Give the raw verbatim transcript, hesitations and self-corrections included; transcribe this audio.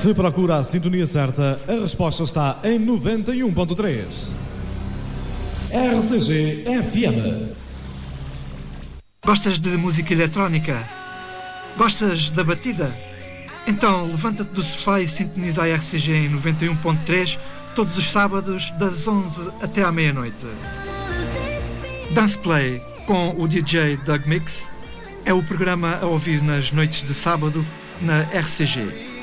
Se procura a sintonia certa, a resposta está em noventa e um ponto três. R C G F M. Gostas de música eletrónica? Gostas da batida? Então levanta-te do sofá e sintoniza a R C G em noventa e um ponto três todos os sábados das onze até à meia-noite. Dance Play com o D J Doug Mix é o programa a ouvir nas noites de sábado na R C G.